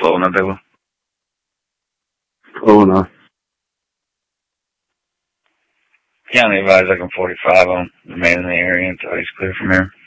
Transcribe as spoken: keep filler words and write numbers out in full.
slow enough, Bill? Slow enough. County advised like I'm forty-five on remaining in the area until he's clear from here.